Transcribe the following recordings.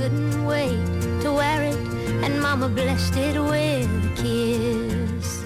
Couldn't wait to wear it and mama blessed it with a kiss.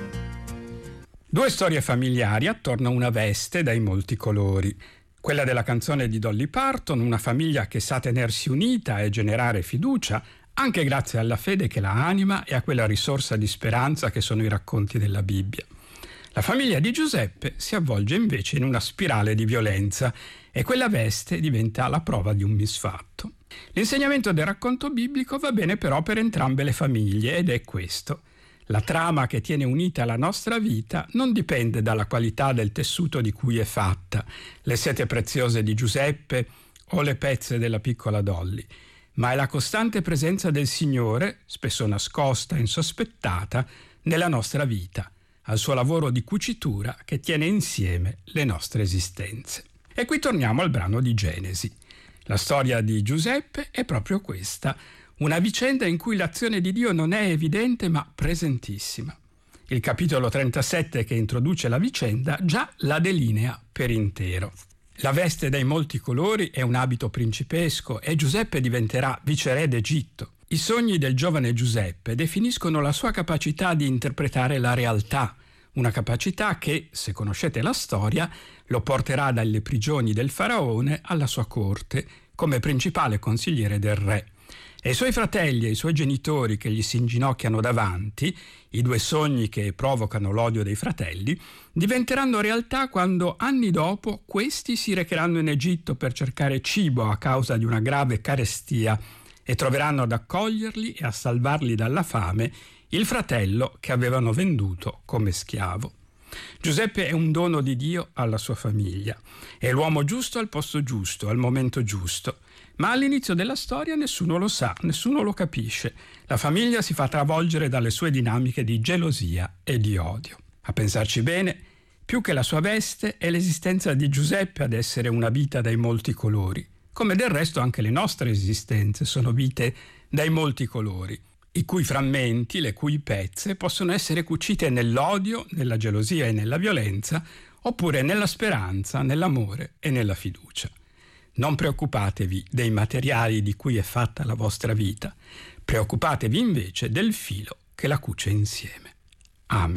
Due storie familiari attorno a una veste dai molti colori. Quella della canzone di Dolly Parton, una famiglia che sa tenersi unita e generare fiducia, anche grazie alla fede che la anima e a quella risorsa di speranza che sono i racconti della Bibbia. La famiglia di Giuseppe si avvolge invece in una spirale di violenza e quella veste diventa la prova di un misfatto. L'insegnamento del racconto biblico va bene però per entrambe le famiglie ed è questo. La trama che tiene unita la nostra vita non dipende dalla qualità del tessuto di cui è fatta, le sete preziose di Giuseppe o le pezze della piccola Dolly, ma è la costante presenza del Signore, spesso nascosta e insospettata, nella nostra vita, al suo lavoro di cucitura che tiene insieme le nostre esistenze. E qui torniamo al brano di Genesi. La storia di Giuseppe è proprio questa, una vicenda in cui l'azione di Dio non è evidente ma presentissima. Il capitolo 37 che introduce la vicenda già la delinea per intero. La veste dai molti colori è un abito principesco e Giuseppe diventerà viceré d'Egitto. I sogni del giovane Giuseppe definiscono la sua capacità di interpretare la realtà, una capacità che, se conoscete la storia, lo porterà dalle prigioni del faraone alla sua corte come principale consigliere del re. E i suoi fratelli e i suoi genitori che gli si inginocchiano davanti, i due sogni che provocano l'odio dei fratelli, diventeranno realtà quando anni dopo questi si recheranno in Egitto per cercare cibo a causa di una grave carestia e troveranno ad accoglierli e a salvarli dalla fame il fratello che avevano venduto come schiavo. Giuseppe è un dono di Dio alla sua famiglia. È l'uomo giusto al posto giusto, al momento giusto. Ma all'inizio della storia nessuno lo sa, nessuno lo capisce. La famiglia si fa travolgere dalle sue dinamiche di gelosia e di odio. A pensarci bene, più che la sua veste è l'esistenza di Giuseppe ad essere una vita dai molti colori, come del resto anche le nostre esistenze sono vite dai molti colori, i cui frammenti, le cui pezze possono essere cucite nell'odio, nella gelosia e nella violenza, oppure nella speranza, nell'amore e nella fiducia. Non preoccupatevi dei materiali di cui è fatta la vostra vita, preoccupatevi invece del filo che la cuce insieme. Amen.